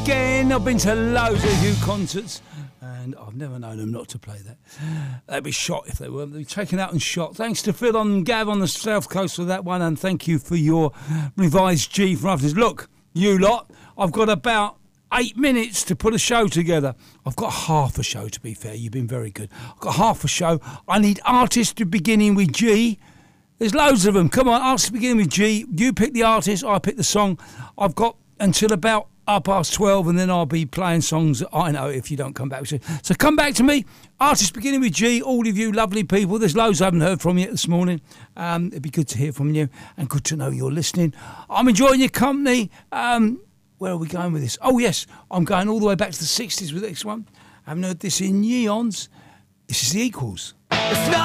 Again, I've been to loads of you concerts, and I've never known them not to play that. They'd be shot if they weren't. They'd be taken out and shot. Thanks to Phil and Gav on the South Coast for that one, and thank you for your revised G from Afternoons. Look, you lot, I've got about 8 minutes to put a show together. I've got half a show, to be fair. You've been very good. I've got half a show. I need artists beginning with G. There's loads of them. Come on, artists beginning with G. You pick the artist, I pick the song. I've got until about 12:30, and then I'll be playing songs that I know if you don't come back. So come back to me. Artists beginning with G, all of you lovely people. There's loads I haven't heard from you this morning. It'd be good to hear from you and good to know you're listening. I'm enjoying your company. Where are we going with this? Oh, yes, I'm going all the way back to the 60s with this one. I haven't heard this in yeons. This is The Equals.